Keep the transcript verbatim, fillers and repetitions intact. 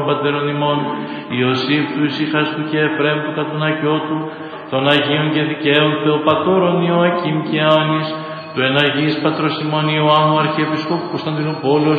Πατέρων ημών, Ιωσήφ του Ισυχαστού και Εφραίμ του Κατουνακιώτου, των Αγίων και Δικαίων Θεοπατώρων Ιωακήμ και Άνης, του Εναγής Πατρός ημών Ιωάννου Αρχιεπισκόπου Κωνσταντινούπολος